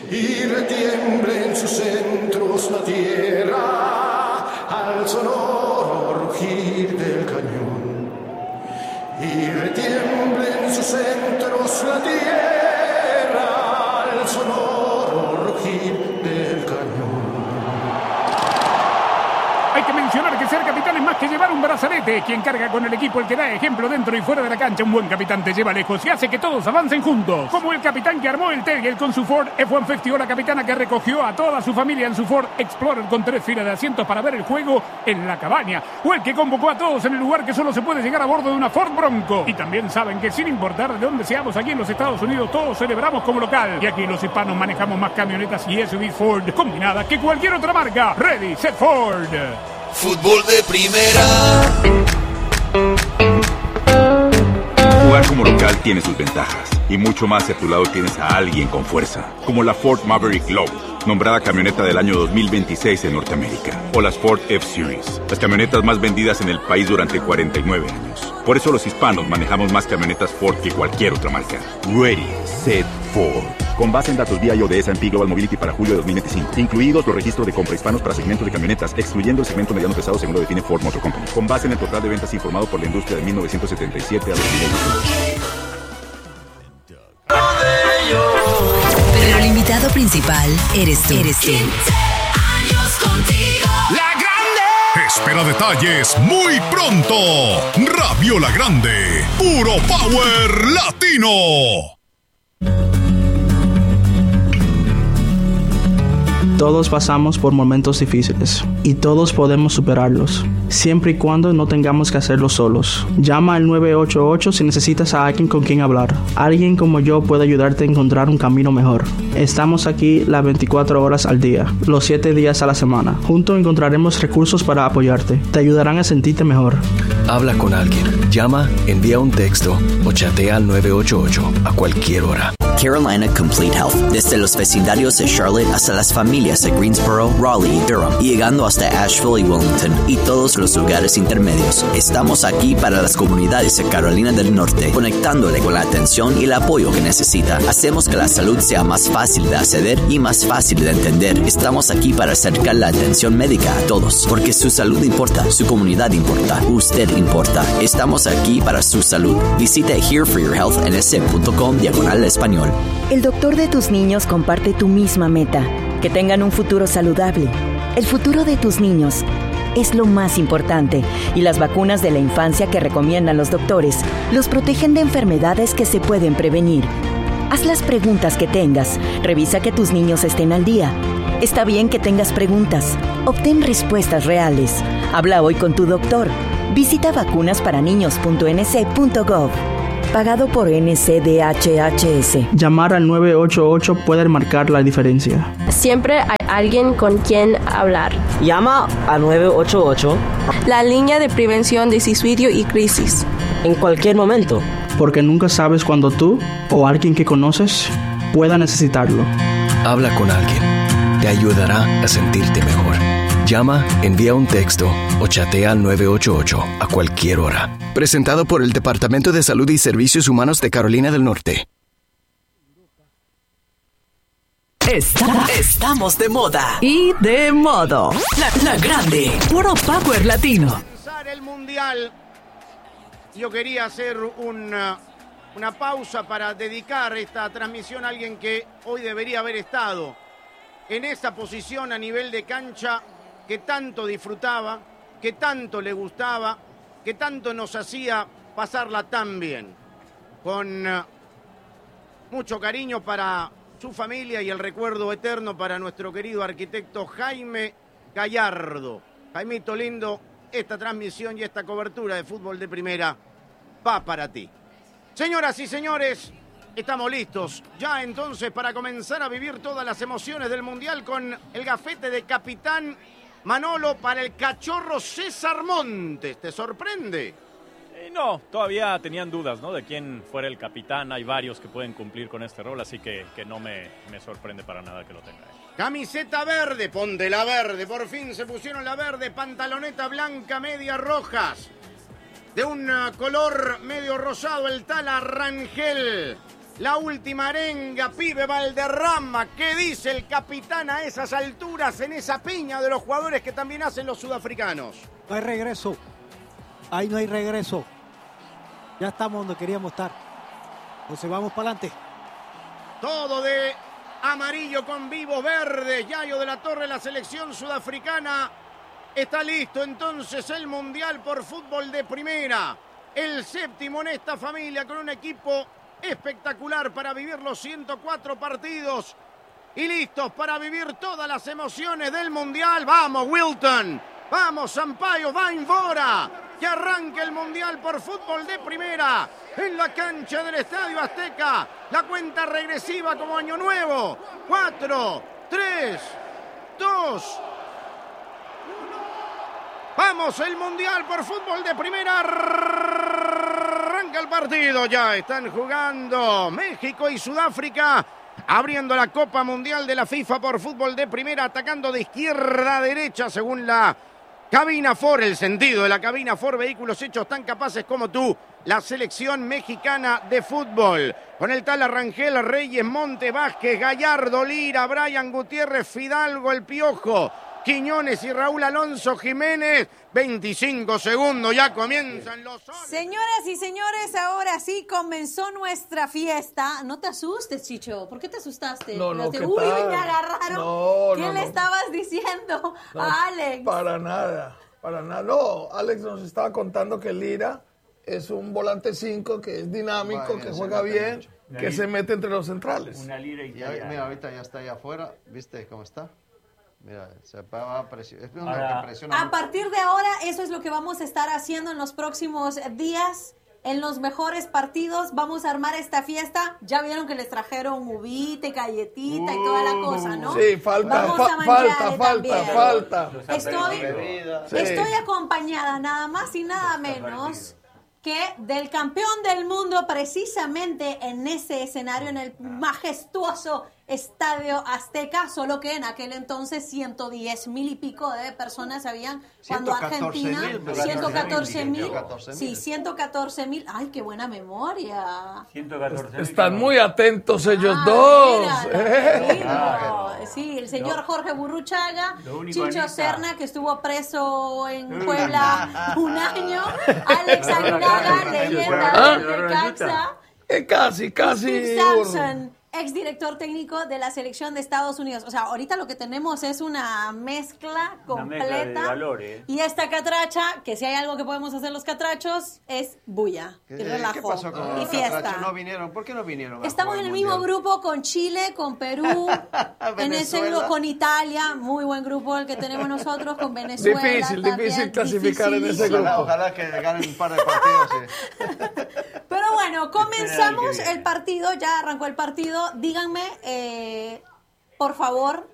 y retiemble en sus centros la tierra al sonoro rugir del cañón. Y retiemble en sus centros la tierra al sonoro rugir del cañón. Hay que mencionar que ser capitán es más que llevar un brazalete. Quien carga con el equipo, el que da ejemplo dentro y fuera de la cancha. Un buen capitán te lleva lejos y hace que todos avancen juntos. Como el capitán que armó el Tegel con su Ford F-150 o la capitana que recogió a toda su familia en su Ford Explorer con 3 filas de asientos para ver el juego en la cabaña. O el que convocó a todos en el lugar que solo se puede llegar a bordo de una Ford Bronco. Y también saben que sin importar de dónde seamos aquí en los Estados Unidos, todos celebramos como local. Y aquí los hispanos manejamos más camionetas y SUV Ford combinadas que cualquier otra marca. Ready, set, Ford. Fútbol de primera. Jugar como local tiene sus ventajas. Y mucho más si a tu lado tienes a alguien con fuerza. Como la Ford Maverick Low, nombrada camioneta del año 2026 en Norteamérica. O las Ford F-Series, las camionetas más vendidas en el país durante 49 años. Por eso los hispanos manejamos más camionetas Ford que cualquier otra marca. Ready, set, Ford. Con base en datos BIO de S&P Global Mobility para julio de 2025. Incluidos los registros de compra hispanos para segmentos de camionetas, excluyendo el segmento mediano pesado según lo define Ford Motor Company. Con base en el total de ventas informado por la industria de 1977 a 2021. Pero el invitado principal eres tú. ¡La Grande! Espera detalles muy pronto. Rabiola Grande, puro power latino. Todos pasamos por momentos difíciles y todos podemos superarlos, siempre y cuando no tengamos que hacerlo solos. Llama al 988 si necesitas a alguien con quien hablar. Alguien como yo puede ayudarte a encontrar un camino mejor. Estamos aquí las 24 horas al día, los 7 días a la semana. Juntos encontraremos recursos para apoyarte. Te ayudarán a sentirte mejor. Habla con alguien. Llama, envía un texto o chatea al 988 a cualquier hora. Carolina Complete Health, desde los vecindarios de Charlotte hasta las familias de Greensboro, Raleigh y Durham, y llegando hasta Asheville y Wilmington y todos los lugares intermedios. Estamos aquí para las comunidades de Carolina del Norte, conectándole con la atención y el apoyo que necesita. Hacemos que la salud sea más fácil de acceder y más fácil de entender. Estamos aquí para acercar la atención médica a todos, porque su salud importa, su comunidad importa, usted importa. Estamos aquí para su salud. Visite hereforyourhealthns.com/español. El doctor de tus niños comparte tu misma meta, que tengan un futuro saludable. El futuro de tus niños es lo más importante y las vacunas de la infancia que recomiendan los doctores los protegen de enfermedades que se pueden prevenir. Haz las preguntas que tengas, revisa que tus niños estén al día. Está bien que tengas preguntas, obtén respuestas reales. Habla hoy con tu doctor. Visita vacunasparaniños.nc.gov. Pagado por NCDHHS. Llamar al 988 puede marcar la diferencia. Siempre hay alguien con quien hablar. Llama al 988. La línea de prevención de suicidio y crisis. En cualquier momento. Porque nunca sabes cuándo tú o alguien que conoces pueda necesitarlo. Habla con alguien. Te ayudará a sentirte mejor. Llama, envía un texto o chatea al 988 a cualquier hora. Presentado por el Departamento de Salud y Servicios Humanos de Carolina del Norte. Estamos de moda y de modo. La Grande, puro power latino. El mundial. Yo quería hacer una pausa para dedicar esta transmisión a alguien que hoy debería haber estado en esa posición a nivel de cancha que tanto disfrutaba, que tanto le gustaba, que tanto nos hacía pasarla tan bien. Con mucho cariño para su familia y el recuerdo eterno para nuestro querido arquitecto Jaime Gallardo. Jaimito lindo, esta transmisión y esta cobertura de fútbol de primera va para ti. Señoras y señores, estamos listos ya entonces para comenzar a vivir todas las emociones del Mundial con el gafete de capitán Manolo para el cachorro César Montes. ¿Te sorprende? No, todavía tenían dudas, ¿no?, de quién fuera el capitán. Hay varios que pueden cumplir con este rol, así que no me sorprende para nada que lo tenga él. Camiseta verde, ponte la verde. Por fin se pusieron la verde, pantaloneta blanca, medias rojas. De un color medio rosado, el tal Rangel. La última arenga, pibe Valderrama. ¿Qué dice el capitán a esas alturas, en esa piña de los jugadores que también hacen los sudafricanos? No hay regreso. Ahí no hay regreso. Ya estamos donde queríamos estar. Entonces vamos para adelante. Todo de amarillo con vivos verdes. Yayo de la Torre, la selección sudafricana. Está listo entonces el Mundial por Fútbol de Primera. El 7º en esta familia, con un equipo espectacular para vivir los 104 partidos. Y listos para vivir todas las emociones del Mundial. ¡Vamos, Wilton! ¡Vamos, Sampaio! ¡Va Invora! Que arranque el Mundial por Fútbol de Primera en la cancha del Estadio Azteca. La cuenta regresiva como año nuevo. 4, 3, 2... Vamos, el Mundial por Fútbol de Primera. Arranca el partido. Ya están jugando México y Sudáfrica, abriendo la Copa Mundial de la FIFA por Fútbol de Primera, atacando de izquierda a derecha según la cabina Ford, el sentido de la cabina Ford. Vehículos hechos tan capaces como tú. La selección mexicana de fútbol. Con el tal Rangel, Reyes, Monte, Vázquez, Gallardo, Lira, Brian Gutiérrez, Fidalgo, El Piojo, Quiñones y Raúl Alonso Jiménez. 25 segundos, ya comienzan los... Señoras y señores, ahora sí comenzó nuestra fiesta. No te asustes, Chicho. ¿Por qué te asustaste? No, ¿qué tal? Me agarraron? No, ¿Qué le estabas diciendo a Alex? Para nada. No, Alex nos estaba contando que Lira es un volante 5, que es dinámico, que juega bien, que se mete entre los centrales. Una Lira italiana. Mira, ahorita ya está allá afuera. ¿Viste cómo está? Mira, se va a presionar. A partir de ahora, eso es lo que vamos a estar haciendo en los próximos días. En los mejores partidos vamos a armar esta fiesta. Ya vieron que les trajeron uvita, galletita y toda la cosa, ¿no? Sí, falta. Estoy acompañada nada más y nada menos que del campeón del mundo, precisamente en ese escenario, en el majestuoso Estadio Azteca, solo que en aquel entonces 110,000 y pico de personas habían, cuando Argentina, 114,000, sí, 114,000, ay, qué buena memoria. 114,000. Están muy atentos ellos dos. Sí, el señor Jorge Burruchaga, Chicho Serna, que estuvo preso en Puebla un año, Alex Aguinaga, leyenda del Necaxa, Casi. Steve Sampson, exdirector técnico de la selección de Estados Unidos. O sea, ahorita lo que tenemos es una mezcla completa. Una mezcla de valores. Y esta catracha, que si hay algo que podemos hacer los catrachos, es bulla y relajo. ¿Qué pasó con y fiesta. ¿No vinieron? ¿Por qué no vinieron? Estamos en el mismo grupo con Chile, con Perú, en ese grupo con Italia, muy buen grupo el que tenemos nosotros, con Venezuela. Difícil clasificar en ese grupo. Ojalá que ganen un par de partidos. Pero bueno, comenzamos el partido, ya arrancó el partido. Díganme, por favor,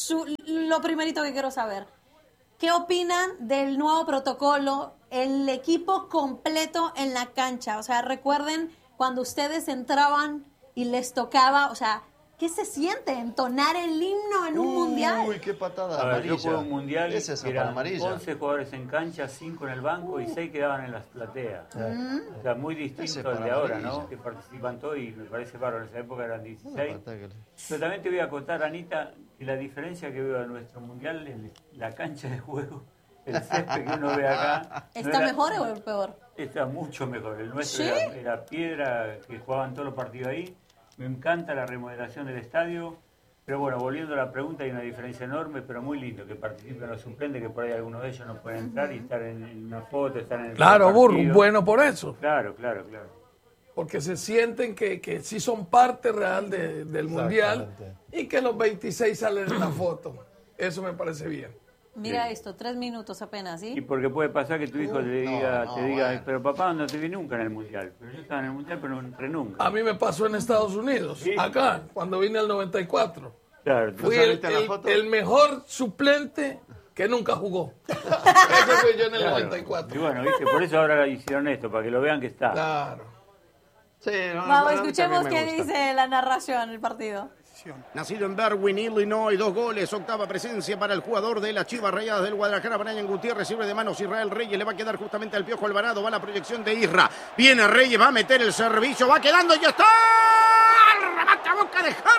lo primerito que quiero saber. ¿Qué opinan del nuevo protocolo, el equipo completo en la cancha? O sea, recuerden cuando ustedes entraban y les tocaba, o sea, ¿qué se siente entonar el himno en un mundial? Uy, qué patada amarilla. Yo jugué un mundial, eran 11 jugadores en cancha, 5 en el banco y 6 quedaban en las plateas. O sea, muy distinto al de ahora, ¿no? Que participan todos y me parece bárbaro. En esa época eran 16. Pero también te voy a contar, Anita, que la diferencia que veo en nuestro mundial es la cancha de juego. El césped que uno ve acá. ¿Está mejor o peor? Está mucho mejor. El nuestro ¿Sí? era piedra, que jugaban todos los partidos ahí. Me encanta la remodelación del estadio, pero bueno, volviendo a la pregunta, hay una diferencia enorme, pero muy lindo que participen los suplentes, que por ahí algunos de ellos no pueden entrar y estar en una foto, estar en el Claro, Burro, bueno por eso. Claro. Porque se sienten que sí son parte real del Mundial y que los 26 salen en la foto. Eso me parece bien. Mira esto, 3 minutos apenas, ¿sí? Y porque puede pasar que tu hijo te diga, pero papá, no te vi nunca en el Mundial. Pero yo estaba en el Mundial, pero no entré nunca. A mí me pasó en Estados Unidos, acá, cuando vine al 94. Claro. Fui el mejor suplente que nunca jugó. Eso fui yo en el 94. Y bueno, ¿viste? Por eso ahora hicieron esto, para que lo vean que está. Claro. Sí, vamos, escuchemos qué dice la narración del partido. Nacido en Berwyn, Illinois, 2 goles, 8ª presencia para el jugador de las Chivas Rayadas del Guadalajara, Brian Gutiérrez, sirve de manos Israel Reyes, le va a quedar justamente al Piojo Alvarado, va la proyección de Isra, viene Reyes, va a meter el servicio, va quedando y ya está.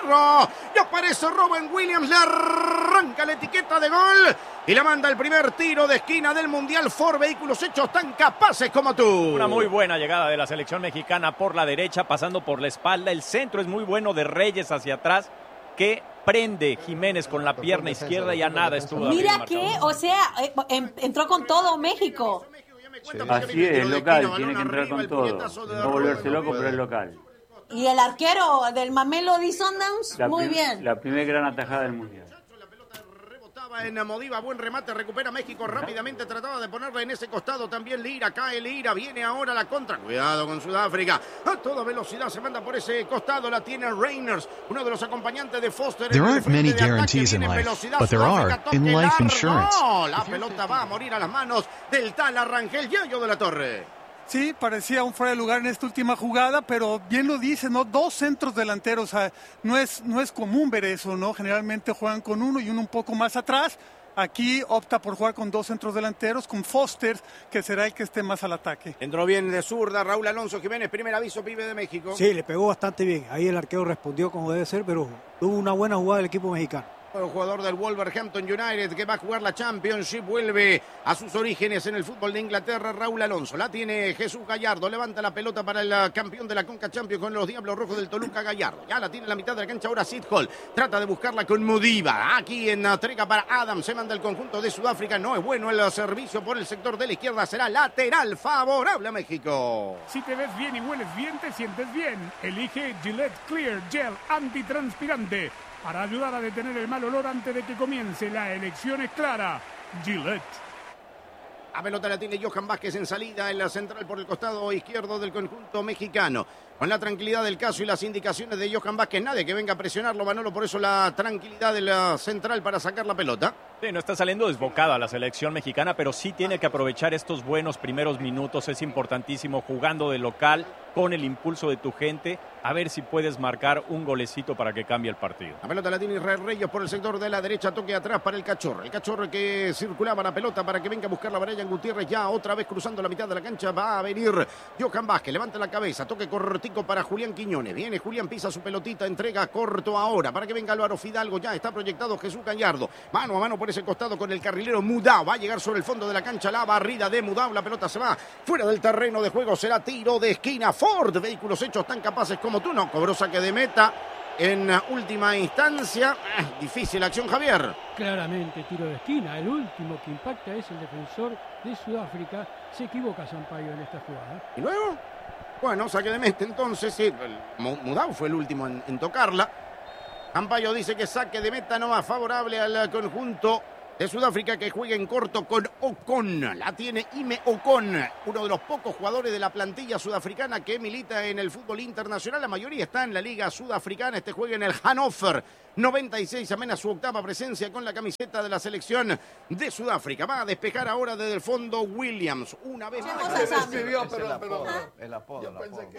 centro. Y aparece Robin Williams, le arranca la etiqueta de gol y la manda el primer tiro de esquina del Mundial. Ford, vehículos hechos tan capaces como tú. Una muy buena llegada de la selección mexicana por la derecha, pasando por la espalda. El centro es muy bueno de Reyes hacia atrás, que prende Jiménez con la pierna izquierda y a nada estuvo. Mira que, o sea, entró con todo México. Así es, el local, tiene que entrar con todo. No volverse loco, pero es local. Y el arquero del Mamelody Sundowns, muy bien. La primera gran atajada del Mundial. En Modiva, buen remate, recupera México rápidamente, trataba de ponerle en ese costado también Lira, cae Lira, viene ahora la contra, cuidado con Sudáfrica, a toda velocidad se manda por ese costado, la tiene Reyners, uno de los acompañantes de Foster. There aren't many guarantees in life, but there are in life insurance. La pelota va a morir a las manos del tal Arrangel Yayo de la Torre. Sí, parecía un fuera de lugar en esta última jugada, pero bien lo dice, ¿no? 2 centros delanteros, o sea, no es común ver eso, ¿no? Generalmente juegan con uno y uno un poco más atrás. Aquí opta por jugar con 2 centros delanteros, con Foster, que será el que esté más al ataque. Entró bien de zurda Raúl Alonso Jiménez, primer aviso, pibe de México. Sí, le pegó bastante bien. Ahí el arquero respondió como debe ser, pero tuvo una buena jugada del equipo mexicano. El jugador del Wolverhampton United que va a jugar la Championship, vuelve a sus orígenes en el fútbol de Inglaterra, Raúl Alonso. La tiene Jesús Gallardo, levanta la pelota para el campeón de la Conca Champions con los Diablos Rojos del Toluca, Gallardo. Ya la tiene en la mitad de la cancha ahora Sid Hall. Trata de buscarla con Modiva. Aquí en entrega para Adams, se manda el conjunto de Sudáfrica. No es bueno el servicio por el sector de la izquierda, será lateral favorable a México. Si te ves bien y hueles bien, te sientes bien. Elige Gillette Clear Gel Antitranspirante para ayudar a detener el mal olor antes de que comience. La elección es clara. Gillette. A pelota la tiene Johan Vázquez en salida en la central por el costado izquierdo del conjunto mexicano. Con la tranquilidad del caso y las indicaciones de Johan Vázquez, nadie que venga a presionarlo, Manolo, por eso la tranquilidad de la central para sacar la pelota. Sí, no está saliendo desbocada la selección mexicana, pero sí tiene que aprovechar estos buenos primeros minutos. Es importantísimo jugando de local, con el impulso de tu gente, a ver si puedes marcar un golecito para que cambie el partido. La pelota la tiene Israel Reyes por el sector de la derecha, toque atrás para el Cachorro. El Cachorro que circulaba la pelota para que venga a buscar la Brian Gutiérrez, ya otra vez cruzando la mitad de la cancha, va a venir Johan Vázquez, levanta la cabeza, toque cortico para Julián Quiñones. Viene Julián, pisa su pelotita, entrega corto ahora para que venga Álvaro Fidalgo, ya está proyectado Jesús Gallardo. Mano a mano por ese costado con el carrilero Mudau, va a llegar sobre el fondo de la cancha la barrida de Mudau, la pelota se va fuera del terreno de juego, será tiro de esquina. Ford, vehículos hechos tan capaces como tú, no cobró saque de meta en última instancia. Difícil acción, Javier. Claramente tiro de esquina, el último que impacta es el defensor de Sudáfrica, se equivoca Sampaio en esta jugada. ¿Y luego? Bueno, saque de meta entonces, sí, Mudau fue el último en tocarla. Sampaio dice que saque de meta no más favorable al conjunto de Sudáfrica, que juega en corto con Ocon. La tiene Ime Ocon, uno de los pocos jugadores de la plantilla sudafricana que milita en el fútbol internacional. La mayoría está en la liga sudafricana. Este juega en el Hannover 96, apenas su octava presencia con la camiseta de la selección de Sudáfrica. Va a despejar ahora desde el fondo Williams. Una vez más. El apodo.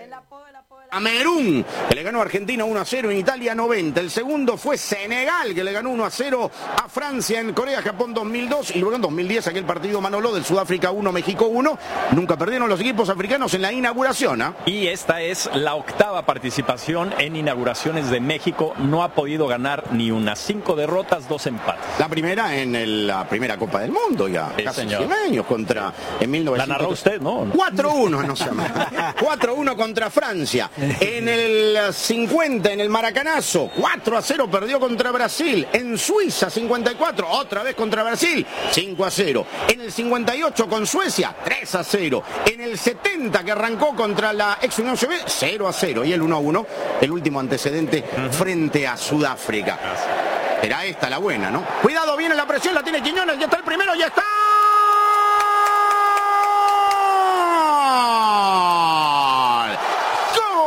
Camerún, que le ganó a Argentina 1-0 en Italia 90. El segundo fue Senegal, que le ganó 1-0 a Francia en Corea, Japón 2002. Y luego en 2010 aquel partido, Manolo, del Sudáfrica 1, México 1. Nunca perdieron los equipos africanos en la inauguración, ¿eh? Y esta es la octava participación en inauguraciones de México. No ha podido ganar ni unas 5 derrotas, 2 empates. La primera en la primera Copa del Mundo, ya sí, casi señor. 100 años contra en 1900. La narró usted, ¿no? 4-1, no se llama. 4-1 contra Francia. En el 50, en el Maracanazo, 4-0 perdió contra Brasil. En Suiza, 54, otra vez contra Brasil, 5-0. En el 58 con Suecia, 3-0. En el 70 que arrancó contra la ex Unión Soviética, 0-0. Y el 1-1, el último antecedente frente a Sudáfrica. Era esta la buena, ¿no? Cuidado, viene la presión, la tiene Quiñones, ya está el primero, ya está.